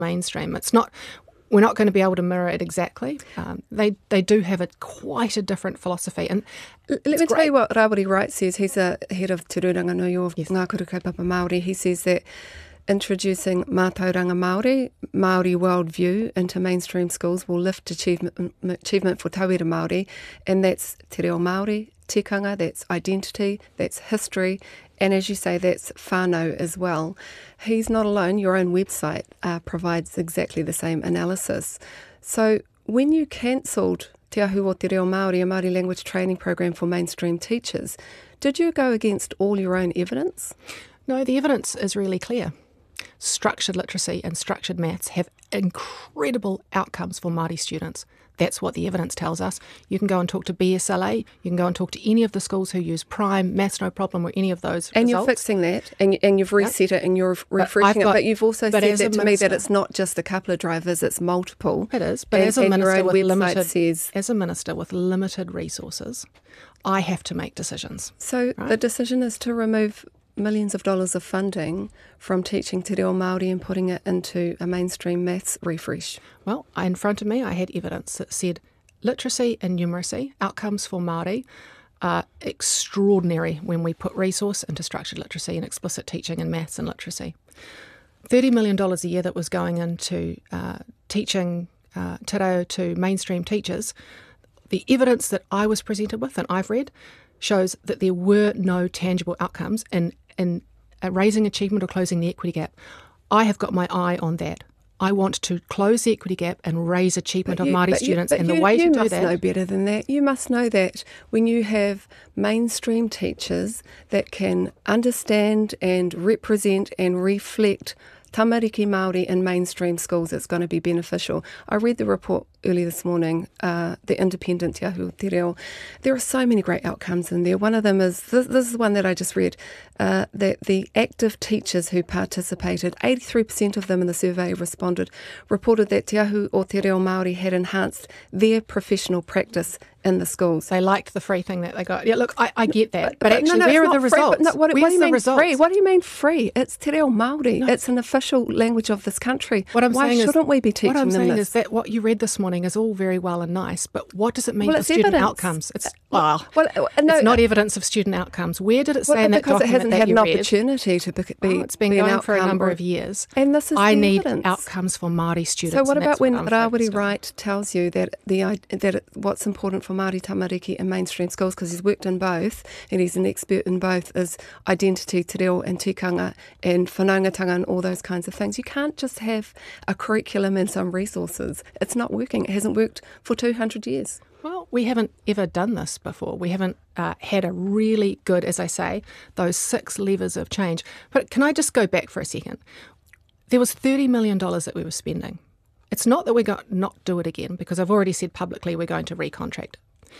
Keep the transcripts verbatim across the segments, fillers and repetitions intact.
mainstream. It's not, we're not going to be able to mirror it exactly. Um, they they do have a quite a different philosophy. And Let me great. tell you what Rawiri Wright says. He's a head of Te Rūranganui of yes. Ngākuru Kaupapa Māori. He says that introducing Mātauranga Māori, Māori worldview into mainstream schools will lift achievement, achievement for tauira Māori, and that's te reo Māori, tikanga, that's identity, that's history, and as you say, that's whānau as well. He's not alone. Your own website uh, provides exactly the same analysis. So when you cancelled Te Ahu o Te Reo Māori, a Māori language training program for mainstream teachers, did you go against all your own evidence? No, the evidence is really clear. Structured literacy and structured maths have incredible outcomes for Māori students. That's what the evidence tells us. You can go and talk to B S L A, you can go and talk to any of the schools who use Prime, Maths No Problem, or any of those And results. You're fixing that, and, and you've reset yep. it, and you're refreshing got, it, but you've also but said that to minister, me that it's not just a couple of drivers, it's multiple. It is, but and, as a minister with limited, says, as a minister with limited resources, I have to make decisions. So right? The decision is to remove millions of dollars of funding from teaching te reo Māori and putting it into a mainstream maths refresh. Well, in front of me I had evidence that said literacy and numeracy, outcomes for Māori, are extraordinary when we put resource into structured literacy and explicit teaching in maths and literacy. thirty million dollars a year that was going into uh, teaching uh, te reo to mainstream teachers, the evidence that I was presented with and I've read shows that there were no tangible outcomes in, in uh, raising achievement or closing the equity gap. I have got my eye on that. I want to close the equity gap and raise achievement but of you, Māori students, you, and you, the way you to do must that... know better than that. You must know that when you have mainstream teachers that can understand and represent and reflect tamariki Māori in mainstream schools, it's going to be beneficial. I read the report early this morning, uh, the Independent Te Ahu o Te Reo. There are so many great outcomes in there. One of them is, this, this is one that I just read, uh, that the active teachers who participated, eighty-three percent of them in the survey responded, reported that Te Ahu o Te Reo Māori had enhanced their professional practice in the schools. They liked the free thing that they got. Yeah, look, I, I get that. But, but actually, no, no, where are the free, results? No, what, Where's what do you the mean results? free? What do you mean free? It's Te Reo Māori. No. It's an official language of this country. What I'm Why saying shouldn't is, we be teaching them this? What I'm saying this? is that what you read this morning is all very well and nice, but what does it mean well, for it's student evidence. outcomes? It's, well, well, no, it's not evidence of student outcomes. Where did it say well, in that because document it hasn't that had you an read? opportunity to be, be Oh, it's been be going an for a outcome number or, of years. and this is I the need evidence. outcomes for Māori students. So what and about that's when what I'm Rawiri focused on. Wright tells you that the that it, what's important for Māori tamariki in mainstream schools, because he's worked in both and he's an expert in both, is identity, te reo and tikanga and whanaungatanga and all those kinds of things. You can't just have a curriculum and some resources. It's not working. It hasn't worked for two hundred years. Well, we haven't ever done this before. We haven't uh, had a really good, as I say, those six levers of change. But can I just go back for a second? There was thirty million dollars that we were spending. It's not that we're going to not do it again, because I've already said publicly we're going to recontract it.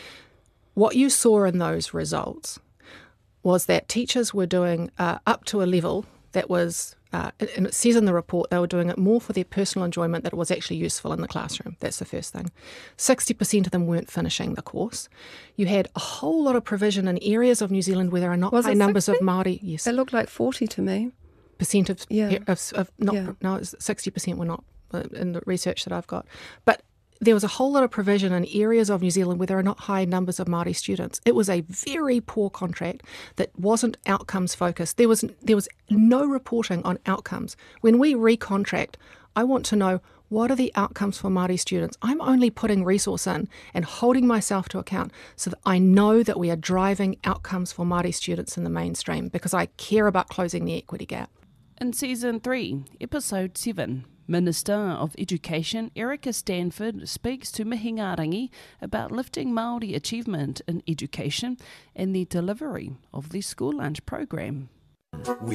What you saw in those results was that teachers were doing uh, up to a level that was, uh, and it says in the report, they were doing it more for their personal enjoyment than it was actually useful in the classroom. That's the first thing. sixty percent of them weren't finishing the course. You had a whole lot of provision in areas of New Zealand where there are not Was high it numbers of sixty? Māori. Yes. It looked like forty to me. Percent of, Yeah. of, of not, Yeah. no, it's sixty percent were not uh, in the research that I've got. But there was a whole lot of provision in areas of New Zealand where there are not high numbers of Māori students. It was a very poor contract that wasn't outcomes focused. There was there was no reporting on outcomes. When we recontract, I want to know, what are the outcomes for Māori students? I'm only putting resource in and holding myself to account so that I know that we are driving outcomes for Māori students in the mainstream, because I care about closing the equity gap. In Season three, Episode seven, Minister of Education Erica Stanford speaks to Mihi Ngārangi about lifting Māori achievement in education and the delivery of the school lunch program.